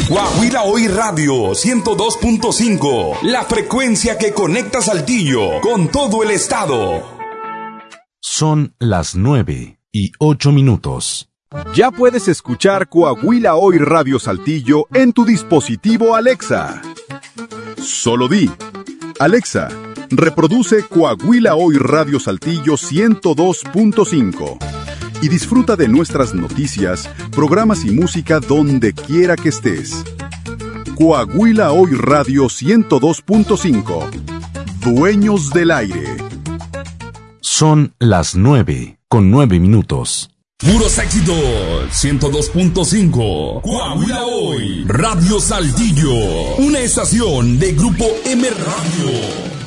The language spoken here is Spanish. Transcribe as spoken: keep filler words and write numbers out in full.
Coahuila Hoy Radio ciento dos punto cinco, la frecuencia que conecta Saltillo con todo el estado. Son las nueve y ocho minutos. Ya puedes escuchar Coahuila Hoy Radio Saltillo en tu dispositivo Alexa. Solo di: Alexa, reproduce Coahuila Hoy Radio Saltillo ciento dos punto cinco y disfruta de nuestras noticias, programas y música donde quiera que estés. Coahuila Hoy Radio ciento dos punto cinco. Dueños del aire. Son las nueve con nueve minutos. Puros éxitos, ciento dos punto cinco. Coahuila Hoy Radio Saltillo, una estación de Grupo M Radio.